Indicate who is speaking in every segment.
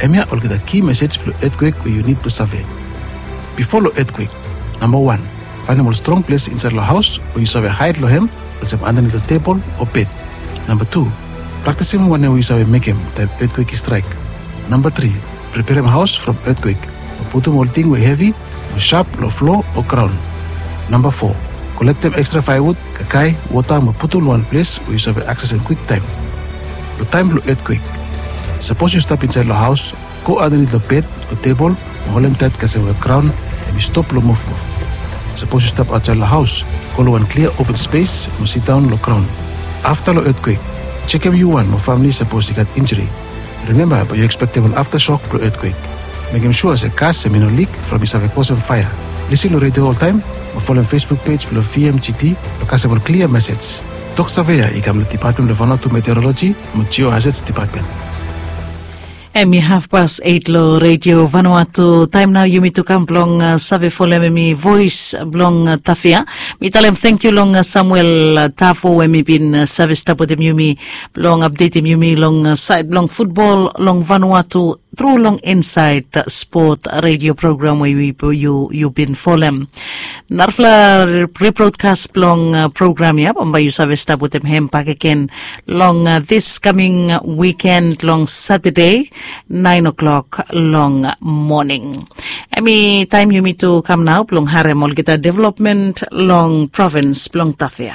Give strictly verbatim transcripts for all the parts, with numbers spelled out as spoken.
Speaker 1: Emia will get a key message for earthquake where you need to survey. Before the earthquake, number one, find a more strong place inside the house where you survey hide lohem, or some underneath the table or bed. Number two, practice him whenever you survey make him the earthquake strike. Number three, prepare him house from earthquake. Or put him all thing with heavy, or sharp, or floor, or ground. Number four, collect them extra firewood, kakai, water, and put in one place where you survey access in quick time. The time for earthquake. Suppose you stop inside the house, go underneath the bed or table, or hold him tight because the ground, and you stop the move move. Suppose you step outside the house, go to one clear open space, or sit down on the ground. After the earthquake, check if you want or family suppose you got injury. Remember, but you expect an aftershock for earthquake. Make him sure as a gas and no leak from his cause of fire. Listen to radio all time, or follow on Facebook page below V M G T, because of a clear message. Talk Surveyor, ikam le Department of Vanuatu Meteorology, mo Geohazards Department.
Speaker 2: And we half past eight lo radio Vanuatu. Time now you me to come long uh, save follow me voice long uh, tafia. Me tell him thank you long uh, Samuel uh, Tafo when me been uh, service tapo dem you me long update him you me long uh, side long football long Vanuatu through long inside uh, sport radio program where we you you been follow. Narfla rebroadcast long uh, program ya on by you service tapo dem hem back again long uh, this coming weekend long Saturday. Nine o'clock long morning. Emi time you me to come now. Plong harem ol kita development long province plong tafia.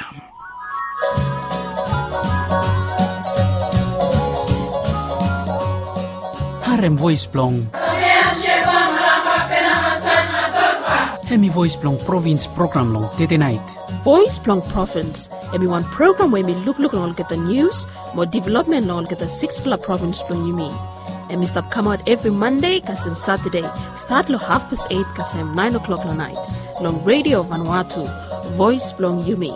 Speaker 3: Harem voice plong. Hemi voice plong province program long tete night.
Speaker 4: Voice Plong Province. Everyone program where me look look and get the news, more development and get the six fla province plong you mean. And we stop come out every Monday, kasem Saturday. Start lo half past eight, kasem nine o'clock la night. Long radio Vanuatu. Voice Plong Yumi.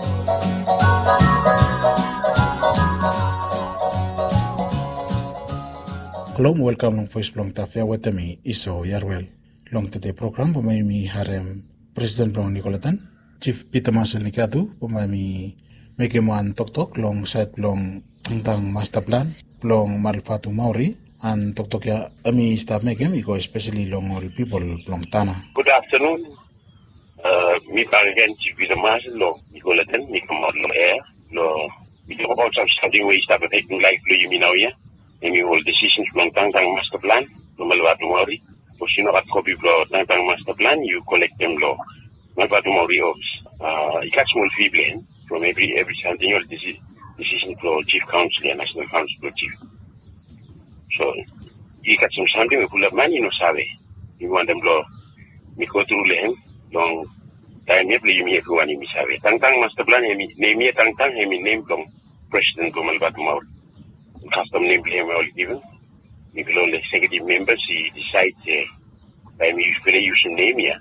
Speaker 1: Hello, welcome long Voice Plong Tafia with me, Iso Yarwell. Long today program, pumay mi harem President Plong Nicolatan. Chief Peter Marshall Nikatu, pumay mi mekemuan tok tok long side long tangtang master plan, plong Malfatu Maori. And Tok Tok ya, ami staff mekem, iko especially long all people long Tana.
Speaker 5: Good afternoon. Uh, me again, Chief Peter Marshall, lo Nicolatan, me come out lo air, lo. We talk about some something where you start affecting life, lo you mean now yeah. And we hold decisions long tangtang master plan, lo Malfatu Maori. So you know what copy lo tangtang master plan, you collect them lo. Malfatu Maori office. Uh, you catch small fee blame from every every something else decision for Chief Council and National Council for Chief. So, you got some something we pull up money, you know, sabe. You want them blow. Me go through them, long time, maybe you may have one in me, sabe. Tang Tang master plan, name me, Tang Tang, name name long President Gomal Batumor. Custom name blame all given. Me below the executive members, he decide, uh, I mean, you use name here.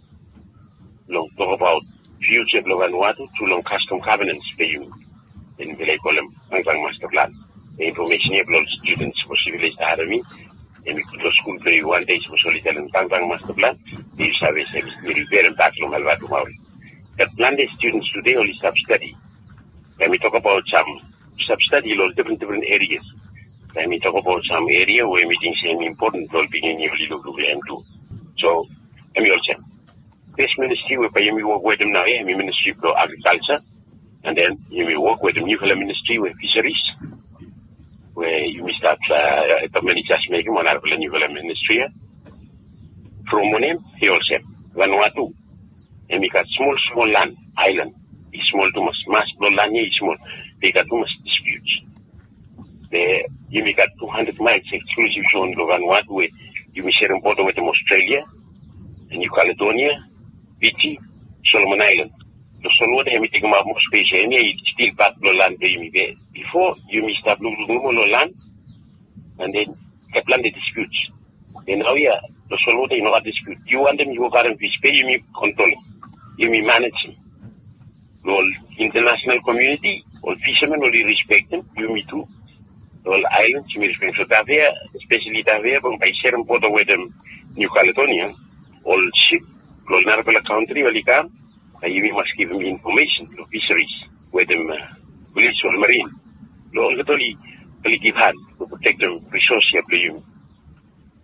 Speaker 5: Long talk about future of Vanuatu, too long custom covenants for you. In the call them Tang Tang master plan. The information about students for civilized academy, and we could go school play one day for solitary and Tang Tang master plan. These service we repair and back from Malfatu Maori. That plan the students today only sub-study. When we talk about some sub-study in all different different areas. When we talk about some area where meetings are important role beginning of M two. So, let me also this ministry where we work with them now, yeah, ministry for agriculture, and then you may work with the new ministry with fisheries. Where you may start uh, the many just making one article in the ministry. From one name, he also Vanuatu. And we got small, small land, island. It's small to much, mass, land is small. They got too much disputes. There, you may got two hundred miles exclusive zone of Vanuatu where you may share border with them Australia, and New Caledonia, Fiji, Solomon Island. The solo they may take more space and you still back the land before you may start looking more land and then the plan the disputes. Then now yeah, the solo they know a dispute. You want them you guarantee space, you may control, you may manage them. All international community, all fishermen will respect them, you may too. All islands you may respect. So that there, especially that there, but by sharing border with them New Caledonia, all ship, all Narvela country, will come. And you must give them information to fisheries, where them uh, police or marine. All the only give hand to protect them resources.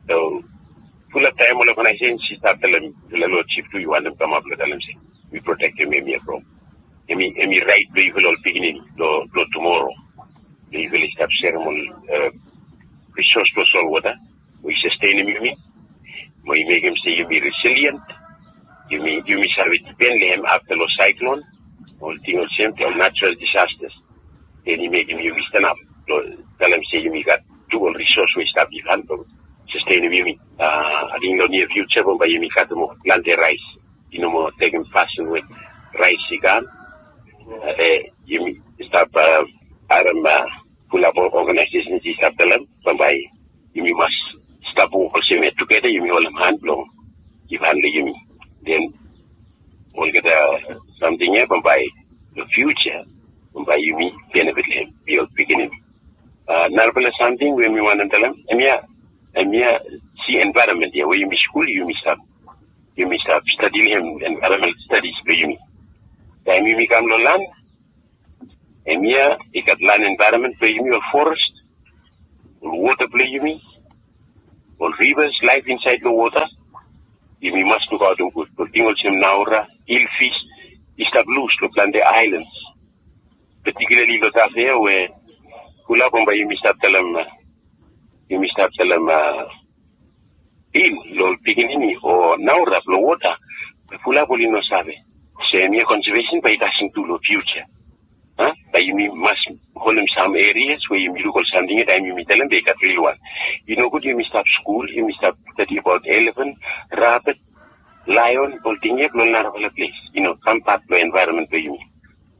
Speaker 5: So, full of time, all of when I say, she start telling the Lord Chief to you want them come up with them, say, we protect him, Amy, bro. Amy, Amy, right, we will all beginning, no, no, tomorrow. We will start ceremony, uh, resource to solve water. We sustain him, Amy. We make him say, you be resilient. You mean, you may have it depend him after the cyclone, all things all same, all natural disasters. Then you make him, you stand up. Tell him, say, you may got two all resource we start the hand to sustain him, you mean. Uh, I think in the near future, but you may cut them off, plant the rice. You know, more take him fasten with rice, again. Uh, you may start, uh, Adam, uh, pull up organizations, you start tell them, but by, you may must stop all same together, you may all hand blow. You handle you mean. Then we'll get uh, something here by the future, by you mean benefit him, be beginning. Uh, Narvella something when we want to tell him, and yeah, and yeah, see environment here, where you miss school, you miss up, you miss up studying him, environmental studies, for you mean. Time you become no land, and yeah, you got land environment, for you mean, or forest, or water, play you mean, or rivers, life inside the water. You must look out and good. But things like Naura, Ilfish, is the blues to plant the islands. Particularly the affair where Kulabomba, you must have tell them, you must have tell them, Il, Lol Piginini, or Naura, Blow Water, the Kulaboli no Sabe. Say, mere conservation by passing to the future. Huh? But you must hold them some areas where you look at something and you tell them they got real one. You know, good, you must have school, you must have study about elephant, rabbit, lion, all things, you know, place. You know, some part of the environment where you mean.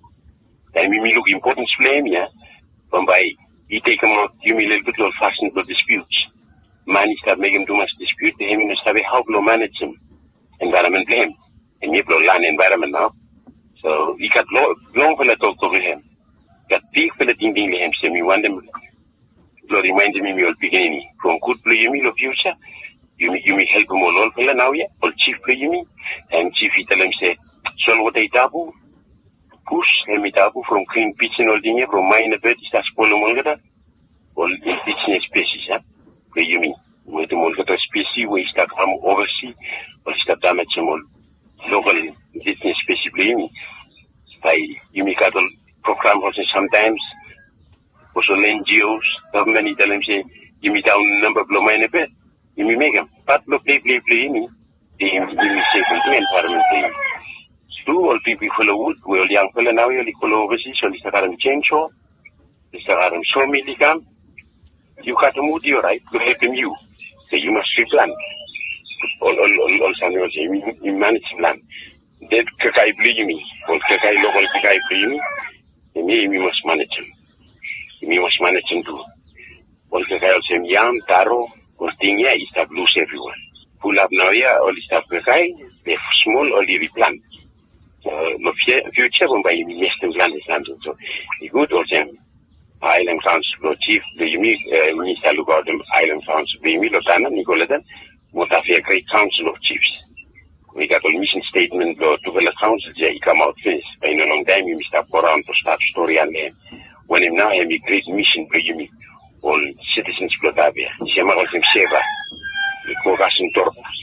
Speaker 5: And you look important flame, yeah, from by, you take them out, you mean a little bit of fashion for disputes. Man, you start making too much dispute, they have to how to manage them. Environment blame. And you have land environment now. So, you got long for the talk over him. Got big for the thing being him, so you want them to remind me of the beginning. From good play you mean of future, you may, you may help him all for now, yeah, or chief play you mean. And chief, he tell him, say, son, what I tabu? Push, him it tabu from clean pitch and all the from mine a bed, is that spoil molgata? Or pitching species, yeah, play you mean. With the molgata species, where you start from overseas, or start damage them all. Local business specifically, by you make a program also sometimes, also N G Os, government, tell them say, you may down number of mine a bit, you may make them, but look, play, play, play, me, they may say, environment, play. So, all people follow wood, we all young fellow now, you follow overseas, so it's a current change, so it's a current so millicam, you cut a mood, you're right, to help him you, so you must replan. All, all, all, all, something else. You, you manage land. That kakai play me, or kakai local kakai play me, and me, we must manage him. We must manage him too. All kakai also yam, taro, or thing, yeah, is the blues everyone. Pull up now, yeah, all is the kakai, they're small, or they replant. Uh, no future, when by me, yes, them land is something. So, the good or them, Island Council, Chief, the uh, Minister look out them, Island Council, the Milotana, Nicolatan. What have a great council of chiefs. We got a mission statement to the council, he come out first. In a long time, you start around to start story and then when him now have a great mission for you, all citizens Plotavia. Shema of him Seva, the Kogas and Torpas.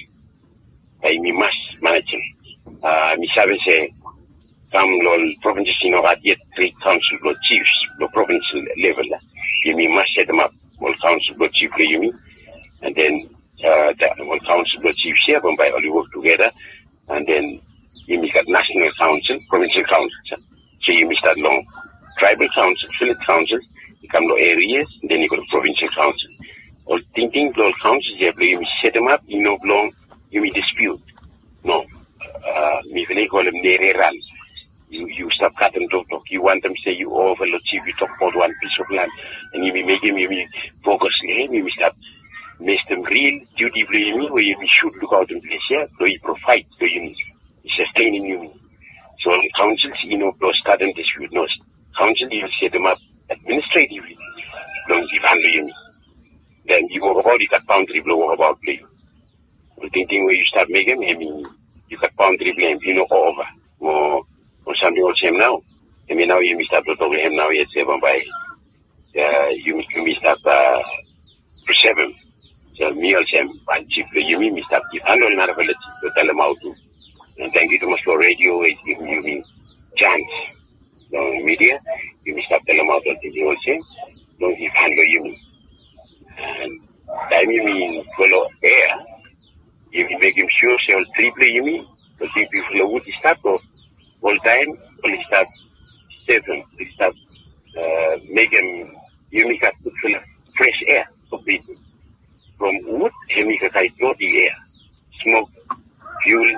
Speaker 5: I me must manage him. Uh, me sabe say, some lol provinces, you know, at yet three council of chiefs, the provincial level. You me must set them up, all council of chief, you mean, and then Uh, the one council, the chief share, by all you work together, and then you make a national council, provincial council. So you make that long tribal council, village council, you come to areas, and then you go to provincial council. Or thinking all councils, you set them up, you know, long, you may dispute. No, uh, me call them run. You, you stop cut and talk, talk. You want them to say you over the chief, you talk about one piece of land, and you may make him, you may focus, you may stop. Make them real duty play me where you should look out in place here, so you provide, so you sustaining you. So councils, you know, those start and dispute no council, you set them up administratively. Don't you handle you. Then you go about you got boundary blow about play. The thinking where you start making, I mean you got boundary blame, you know, over. Or or something else him now. I mean now you may start to talk to him now yet seven by uh you you may start uh for seven. So, me also am chief you me Mister Chief handle narvalet to tell them how to. And thank you so much for radio is giving you me chance. No media, you Mister tell them how to you also. Don't you handle you me. And time you mean follow air. You make him sure say all three play you me. But if you would start off all time, only start seven, we start uh, make him you make a good fresh air for people. From wood, you make a kind of the air. Smoke, fuel,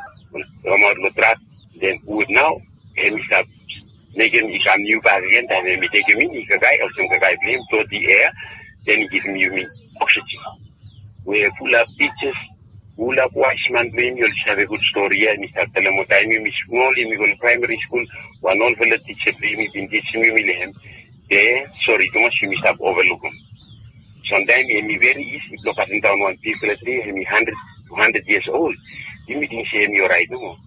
Speaker 5: then wood now, and we start making him some new bag again, and we take him in, he can guy or some guy blame to the air, then he give him you me oxygen. We're full of beaches. Full of Weissman blame, you'll have a good story. And Mister Telemotime, Miss Small, in the primary school, one all the teacher blame in teaching me. There, sorry, too much you must have overlooked. Sometimes it's very easy to cut down one people at three, and hundred, two hundred years old. You meeting say me right now.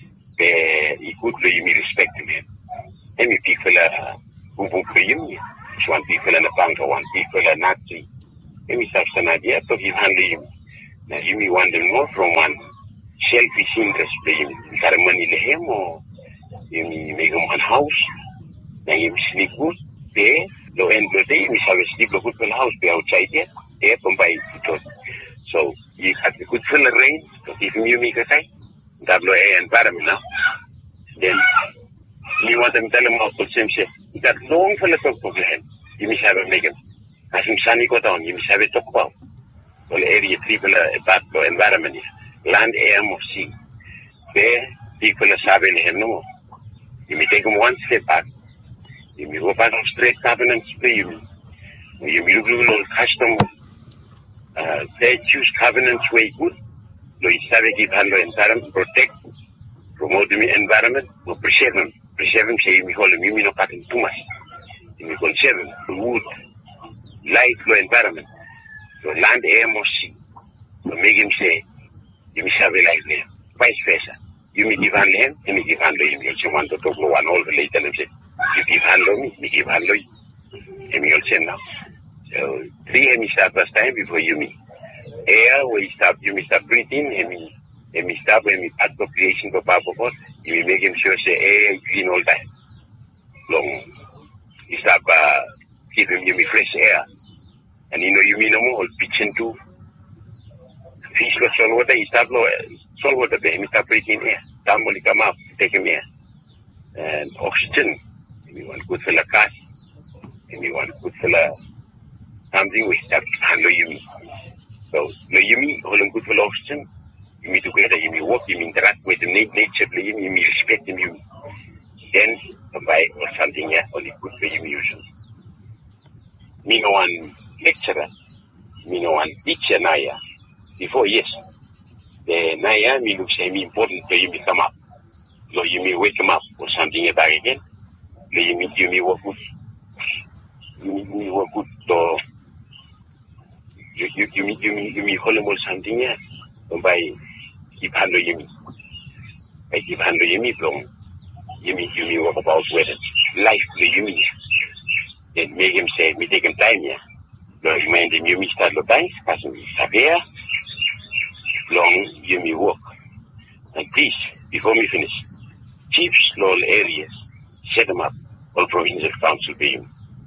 Speaker 5: He could play me respect to him. Any people are who will play me. One people in a bank or one people are not three. Any such an idea to give handle him. Now you may wonder more from one selfish interest playing got money to him or you may make him one house. Now you sleep good, there, low end of the day, you have a sleep a good for house, be outside there, there from by it. So you have a good full of rain, so if you make a time, that low air environment now. Then you want them to tell him about the same shit. That long for the talk of him, you must have a make him. As him sunny go down, you must have a talk about. All area people are bad for environment, land, air, or sea. There, people are saving him no more. You may take him one step back. You may go back on straight covenants for you. You may do all custom. Uh, they choose covenants way good. So you have to keep handle environment, protect, promote the environment, or preserve them. Preserve them, say, you call them, you may not cut them too much. You may conserve them, wood, light, low environment. So land, air, or sea. So make him say, you must have a life there. Vice versa. You may give handle him, and me give handle him. You also want to talk to one all the later and say, you give handle me, me give handle you. And me also now. So three, and me start first time before you me. Air, where you start, you may start breathing, and me, and me start when me part of creation for Papa God, you may make him sure say air clean all time. Long. You start uh, give him you me fresh air. And you know, you mean no more pitch into fish or salt water, you start low salt water, you start breathing air. Down will come up, take him air. And oxygen, and you want good for the gas, and you want good for the something we start handle you me. So, no, you mean all good for oxygen, you mean together, you mean walk, you mean interact with the nature, you mean respect him, you then buy or something, yeah, only good for you usually. Me no one lecturer, me no one teacher Naya. Before yes, the Naya me looks me important to you come up. So you may wake him up or something back again. So you may you may work good. You may work good to you you you may you may you may hold him or something yeah. By keep handle you me. By keep handle you me long. You may you may work about whether life the you me. Then make him say me take him time yeah. No, you mind him, you may start the banks, because me severe, long, you may walk. And please, before me finish, chiefs, all areas, set them up, all provincial council being.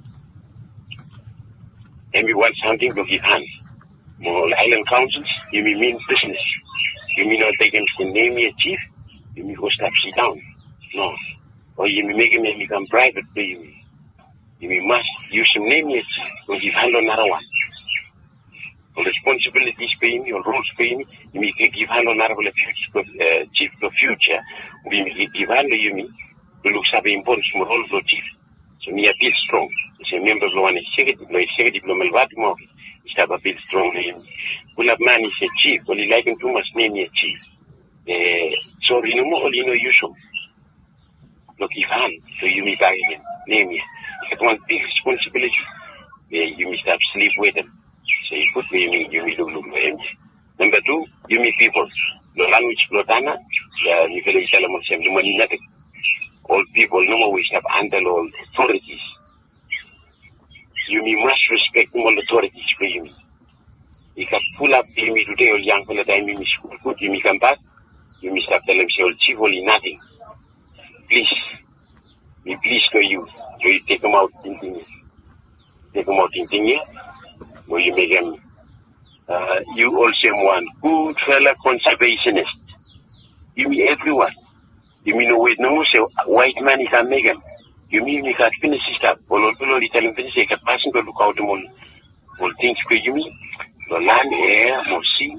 Speaker 5: And we want something to give hands. More island councils, you may mean business. You may not take him to name me a chief, you may go stop sit down. No. Or you may make him become private, but you may. You must use some name yet, or give handle another one. Or responsibilities pay me, or rules pay me, you may give handle another future, uh, chief of future, we may give handle you me, to look up important small role for chief. So me appeal strong. It's a member of one executive, no executive, no melvatum, it's have a bit strong name. Pull up man is a chief, or you like him too much name a chief. Uh, so you know more, you know, use them. Look, if hand, so you may buy again, name you. It's one big responsibility. Yeah, you must have sleep with them. So you put me, you mean, you mean, look, look, look. Number two, you mean people. The language, Plotana, you feel like Salaman Sam, the money, nothing. All people, no more, we have under all authorities. You mean, must respect all authorities for you. You can pull up the you me today or young fella time you me school good, you me come back, you me start telling me all chief only nothing. Please, me please go you, so you take them out thinking, take them out thinking, where you make them, uh, you also one good fella conservationist. You mean everyone. You mean no wait no say white man he can make them. You mean you can finish this up. Well, all the time finish a person to look out on all things for you mean. The land, air, more sea.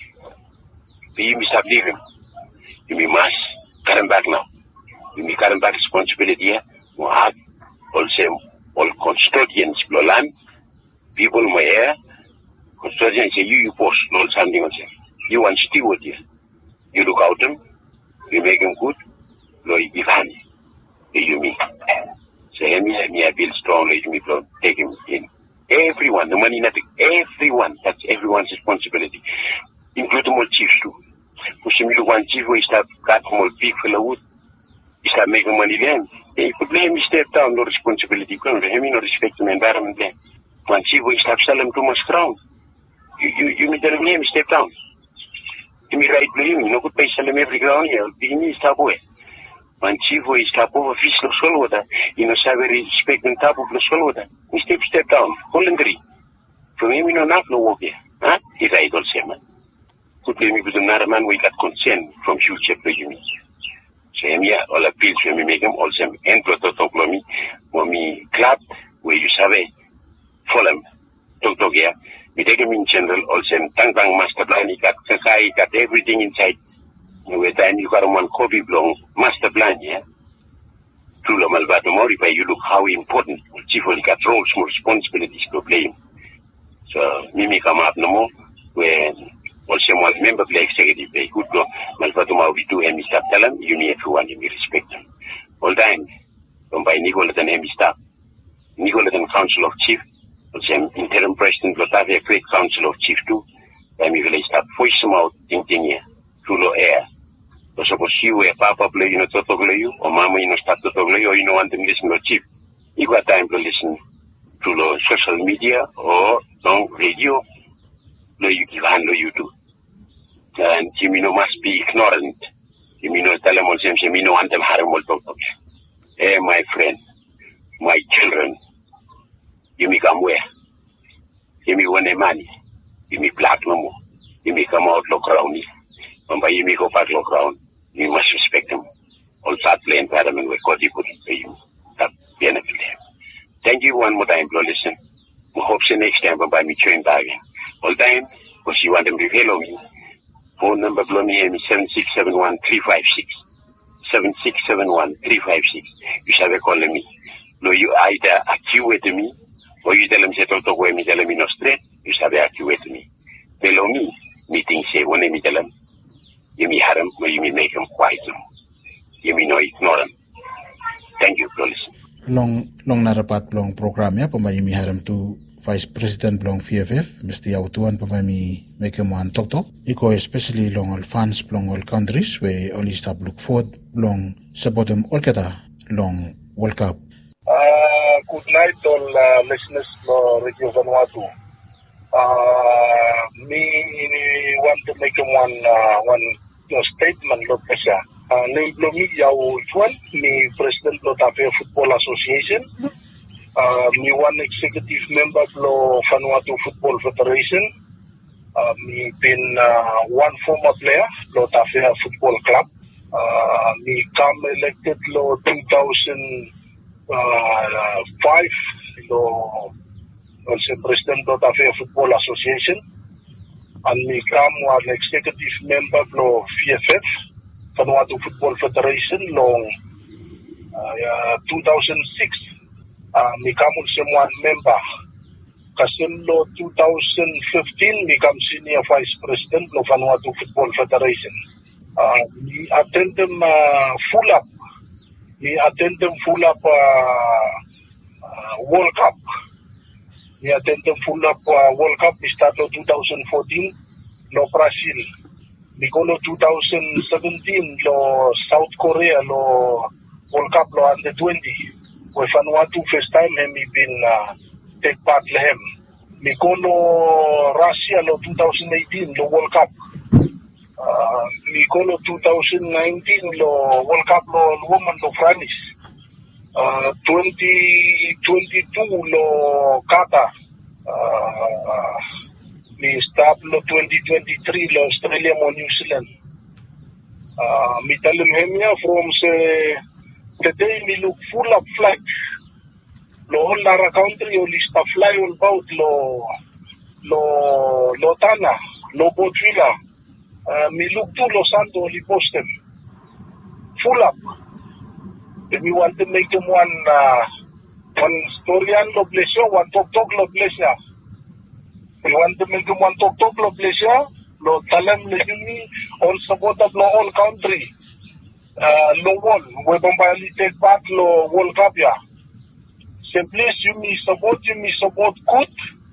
Speaker 5: You mean stop living. You mean mass carrying back now. You mean carrying back responsibility here. More hard. Also all custodians the land. People my air. Custodians say you you post all something on them. You want steward here. You look out them, you make them good, no, you can't. You mean. So, me, me, I feel strongly, you mean, take him in. Everyone, the money, nothing, everyone, that's everyone's responsibility, including all chiefs too. Because you look one chief, we start got more big for the wood, you start making money then. You could blame me step down, no responsibility, you can't have no respect to the environment then. One chief, we start selling too much ground. You, you, you may tell him, step down. You may right blame you, no good pay sell him every ground here, being me stop away. One chief way stop over fish no soul water, you know, savvy respect and top of the soul water. We step step down, voluntary. For me, we know not no work here. Huh? He right all same man. Could blame me with another man we got consent from future prejudice. So yeah, all appeals when we make them all same and protocol me, when me clap where you savvy, follow him, talk talk here. We take him in general, also tang tang master plan, he got kakai, got everything inside. With time you got a one copy long master plan, yeah? True Malvato Mori, you look how important chief only got roles, more responsibilities to blame. So Mimi come up no more when also one member play executive, they could go Malvato Mori do him stop tell him, you need everyone you respect them. All time, from by Nicolatan Hemi staff. Nicolatan Council of Chief. Also, interim president Lotavia Great Council of Chief too. I'm going to start voice them out in Kenya through the air. So suppose you were papa play, you know, to talk to you, or mama, you know, start to talk to you, or you know, want them listen to Chief. You got time to listen to the social media or on radio. No, you can handle you too. And you know, must be ignorant. You know, tell them all the same, you know, want them harm all talk to you. Hey, my friend, my children. You may come where? You may want a money. You may black no more. You may come out look around me. And by you may go back look around. You must respect them. All that play environment where God put it for you. That benefit them. Thank you one more time for listening. We hope the next time by me train back. All time, because you want them to follow me. Phone number blow me is seven six seven one three five six. seven six seven one three five six. You shall be calling me. No, you either accuse me. Or you tell them, say, talk to me, tell them, no straight, you sabe accurate me. Below me, meeting say, when they tell them, you may have them, or you may make them quiet. You may not ignore them. Thank you for listening.
Speaker 1: Long, long narapat long program ya, pamay mi haram to Vice President long V F F, Mister Yautuan pamay mi make him one talk talk. Iko especially long all fans, long all countries, where all stop look forward, long support them all kata, long World Cup.
Speaker 6: Uh, good night, all uh, listeners of Radio Vanuatu. Uh, me want to make one uh, one you know, statement, Lord Pesha. Uh, name me Yao Juan, me President of the Football Association. Uh, me one executive member of the Vanuatu Football Federation. Uh, me been uh, one former player, Lord Affair Football Club. Uh, me come elected Lord two thousand. Uh, five, lo, also president of the Football Association, and me come one executive member of V F F, Vanuatu Football Federation, long uh, two thousand six. Uh, me come also one member, Kasim lo two thousand fifteen, me come senior vice president of Vanuatu Football Federation. Uh, me attend them uh, full up. We attend them full up uh, uh, World Cup. We attend them full up uh, World Cup. We start in twenty fourteen, lo Brazil. We go to twenty seventeen, lo South Korea, lo World Cup, lo under twenty. We Vanuatu first time, and we been uh, take part in him. We go to last year lo twenty eighteen lo World Cup. Uh, mi ko lo twenty nineteen lo World Cup lo woman lo France. Uh, twenty twenty-two lo Qatar. Uh, mi stop lo twenty twenty-three lo Australia mo New Zealand. Uh, mi talim hemia from se today mi look full of flight. Lo whole Lara country o lista fly all about lo lo lo Tana, lo Botvila. Uh, mi look to Los Santos li postem. Full up. If we want to make them one uh, one story and lo blesio, one talk talk lo blesio. We want to make them one talk talk lo blesio. Lo talem le yumi all support of lo all country. Uh, lo won. We bombali take part lo World Cup ya. Simply yumi support yumi support good.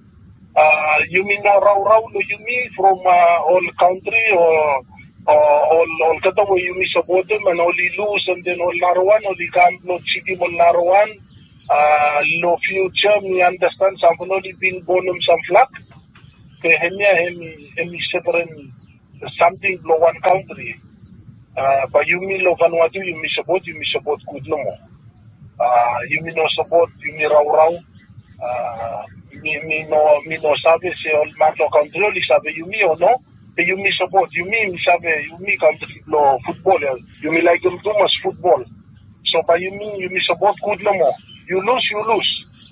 Speaker 6: Uh, yumi no raw raw lo yumi from uh, all country or uh, all all kata wo yumi support them and only lose and then all narwan only camp no chiki mo narwan. Uh, lo future me understand some only been born um some flag. Hemia hemi hemi separate something lo one country. Uh, but yumi lo Vanuatu yumi support yumi support good no more. Uh, yumi no support yumi raw raw. Uh, mi mi no mi no sabe se all man lo country li sabe yumi o no. But yumi support yumi mi sabe yumi country lo football. Yumi like them too much football. So but yumi yumi support good no more. You lose you lose.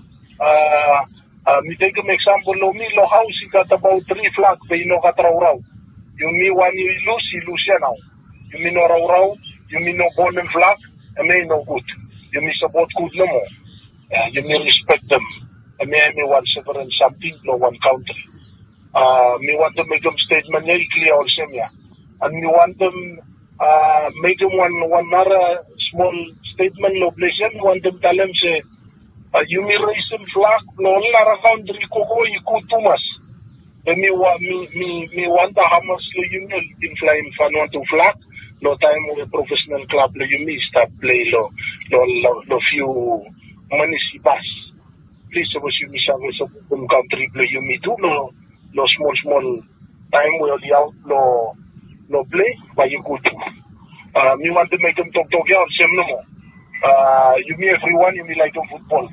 Speaker 6: Uh, Uh, me take an example, lo mi lo house he got about three flag, but you know got raw raw. You me when you lose, you lose now. You me no raw raw, you me no born in flag, and me no good. You me support good no more. Uh, you me respect them. And me me want separate something no one country. Uh, me want to make them statement very clear also yeah. And me want them uh make them one one other small statement lo blessing. Want them tell them say. Uh, you me raise flag, no lara country koko iku tumas. E mi wa mi mi mi wanta hamas lo you me in flying fan want to flag. No time with a professional club lo you me start play lo lo lo, lo few municipals. Please suppose you me have some country lo you me too lo lo small small time we only out lo lo play but you could. Uh, me want to make them talk talk out same no more. Uh, you me everyone you me like on football.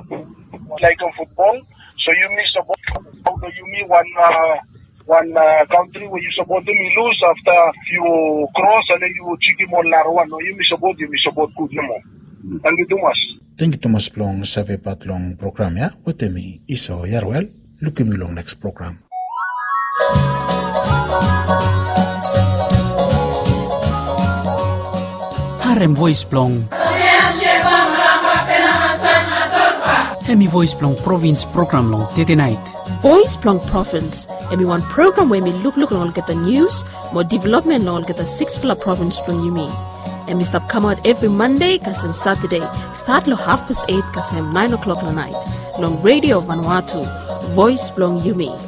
Speaker 6: Like on football, so you me support you me one uh, one uh, country where you support them you lose after you cross and then you chiki more larwan. No, you me support you me support good no more. Thank you too much.
Speaker 1: Thank you too much long save pat long program ya. With me Iso Yarwell. Look at me long next program.
Speaker 3: Harem voice blong. Hemi Voice Blong Province program long Tete night.
Speaker 4: Voice Blong Province. Emi one program where me look look and get the news, more development and get the six fila province blong you mean. Emi stop come out every Monday, kasem Saturday. Start lo half past eight, kasem nine o'clock la night. Long radio Vanuatu. Voice Blong you mean.